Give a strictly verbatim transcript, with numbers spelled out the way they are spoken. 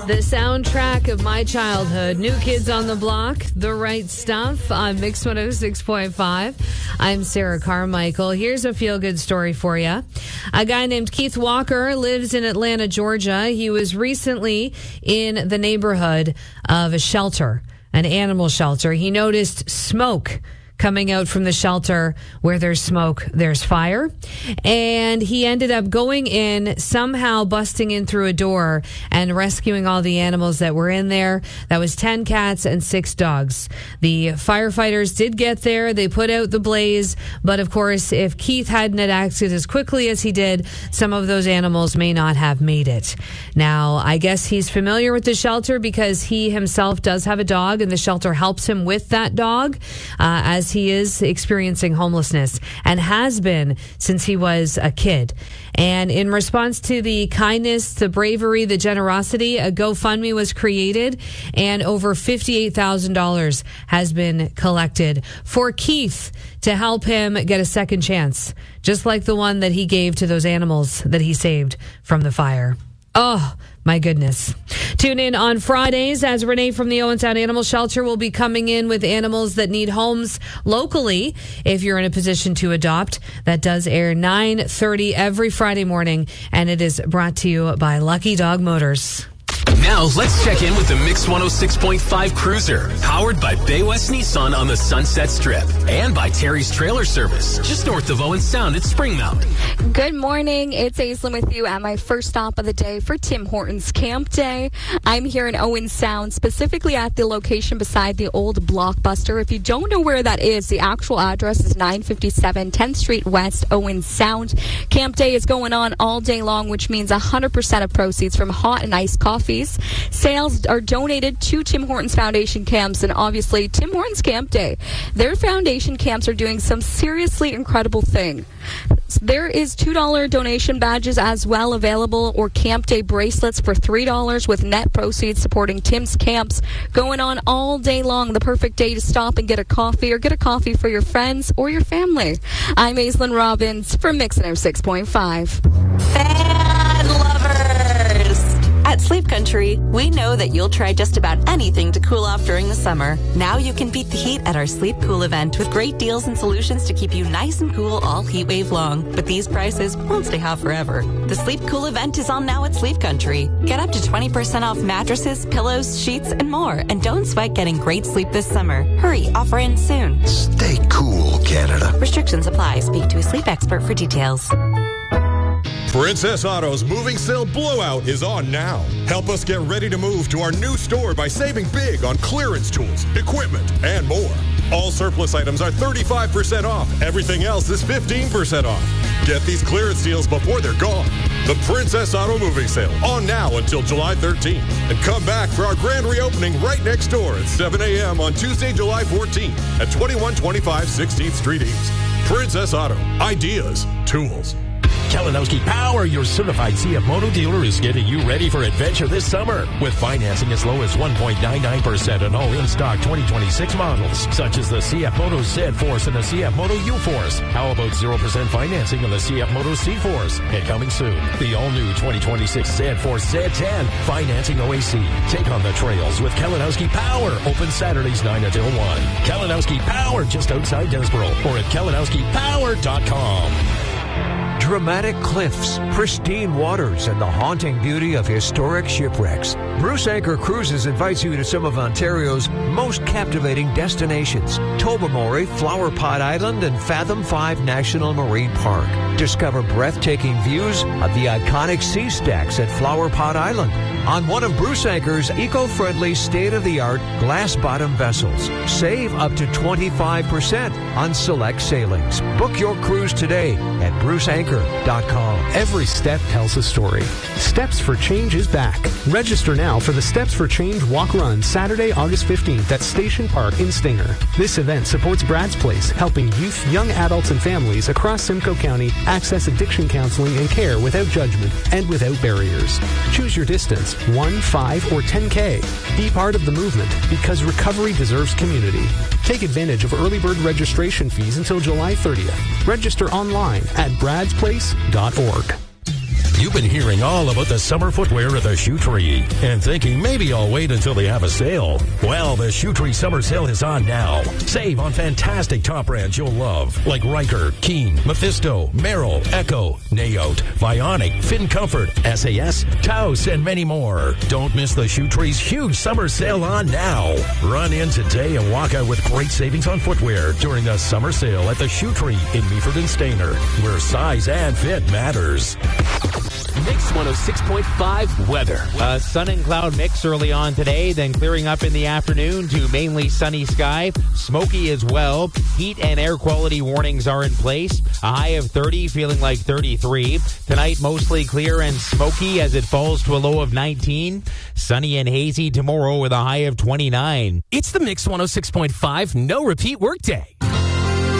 The soundtrack of my childhood. New Kids on the Block, The Right Stuff on Mix one oh six point five. I'm Sarah Carmichael. Here's a feel-good story for you. A guy named Keith Walker lives in Atlanta, Georgia. He was recently in the neighborhood of a shelter, an animal shelter. He noticed smoke coming out from the shelter. Where there's smoke, there's fire. And he ended up going in, somehow busting in through a door and rescuing all the animals that were in there. That was ten cats and six dogs. The firefighters did get there. They put out the blaze. But of course, if Keith hadn't acted as quickly as he did, some of those animals may not have made it. Now, I guess he's familiar with the shelter because he himself does have a dog, and the shelter helps him with that dog uh, as he is experiencing homelessness and has been since he was a kid. And in response to the kindness, the bravery, the generosity, a GoFundMe was created, and over fifty-eight thousand dollars has been collected for Keith to help him get a second chance, just like the one that he gave to those animals that he saved from the fire. Oh, my goodness. Tune in on Fridays as Renee from the Owen Sound Animal Shelter will be coming in with animals that need homes locally if you're in a position to adopt. That does air nine thirty every Friday morning, and it is brought to you by Lucky Dog Motors. Now, let's check in with the Mix one oh six point five Cruiser, powered by Bay West Nissan on the Sunset Strip and by Terry's Trailer Service, just north of Owen Sound at Springmount. Good morning. It's Aislinn with you at my first stop of the day for Tim Hortons Camp Day. I'm here in Owen Sound, specifically at the location beside the old Blockbuster. If you don't know where that is, the actual address is nine fifty-seven tenth Street West, Owen Sound. Camp Day is going on all day long, which means one hundred percent of proceeds from hot and iced coffees sales are donated to Tim Hortons Foundation camps, and obviously Tim Hortons Camp Day. Their foundation camps are doing some seriously incredible thing. There is two dollars donation badges as well available, or Camp Day bracelets for three dollars, with net proceeds supporting Tim's camps going on all day long. The perfect day to stop and get a coffee, or get a coffee for your friends or your family. I'm Aislinn Robbins for Mix one oh six point five. Fan lovers! At Sleep Country, we know that you'll try just about anything to cool off during the summer. Now you can beat the heat at our Sleep Cool event with great deals and solutions to keep you nice and cool all heat wave long. But these prices won't stay hot forever. The Sleep Cool event is on now at Sleep Country. Get up to twenty percent off mattresses, pillows, sheets, and more. And don't sweat getting great sleep this summer. Hurry, offer ends soon. Stay cool, Canada. Restrictions apply. Speak to a sleep expert for details. Princess Auto's moving sale blowout is on now. Help us get ready to move to our new store by saving big on clearance tools, equipment, and more. All surplus items are thirty-five percent off. Everything else is fifteen percent off. Get these clearance deals before they're gone. The Princess Auto moving sale on now until July thirteenth. And come back for our grand reopening right next door at seven a.m. on Tuesday, July fourteenth at twenty-one twenty-five sixteenth Street East. Princess Auto. Ideas. Tools. Kalinowski Power, your certified C F Moto dealer, is getting you ready for adventure this summer with financing as low as one point nine nine percent on all in-stock twenty twenty-six models, such as the C F Moto Z-Force and the C F Moto U-Force. How about zero percent financing on the C F Moto C-Force? And coming soon, the all-new twenty twenty-six Z-Force Z ten, financing O A C. Take on the trails with Kalinowski Power. Open Saturdays nine until one. Kalinowski Power, just outside Desboro, or at kalinowski power dot com. Dramatic cliffs, pristine waters, and the haunting beauty of historic shipwrecks. Bruce Anchor Cruises invites you to some of Ontario's most captivating destinations: Tobermory, Flower Pot Island, and Fathom five National Marine Park. Discover breathtaking views of the iconic sea stacks at Flower Pot Island on one of Bruce Anchor's eco-friendly, state-of-the-art glass-bottom vessels. Save up to twenty-five percent on select sailings. Book your cruise today at bruce anchor dot com. Every step tells a story. Steps for Change is back. Register now for the Steps for Change Walk Run Saturday, August fifteenth at Station Park in Stinger. This event supports Brad's Place, helping youth, young adults, and families across Simcoe County access addiction counseling and care without judgment and without barriers. Choose your distance, one, five, or ten K. Be part of the movement because recovery deserves community. Take advantage of early bird registration fees until July thirtieth. Register online at brads place dot org. You've been hearing all about the summer footwear at the Shoe Tree and thinking maybe I'll wait until they have a sale. Well, the Shoe Tree summer sale is on now. Save on fantastic top brands you'll love like Riker, Keen, Mephisto, Merrill, Echo, Nayout, Vionic, Fin Comfort, S A S, Taos, and many more. Don't miss the Shoe Tree's huge summer sale on now. Run in today and walk out with great savings on footwear during the summer sale at the Shoe Tree in Meaford and Stayner, where size and fit matters. Mix one oh six point five weather. Uh, sun and cloud mix early on today, then clearing up in the afternoon to mainly sunny sky. Smoky as well. Heat and air quality warnings are in place. A high of thirty, feeling like thirty-three. Tonight, mostly clear and smoky as it falls to a low of nineteen. Sunny and hazy tomorrow with a high of twenty-nine. It's the Mix one oh six point five no repeat workday.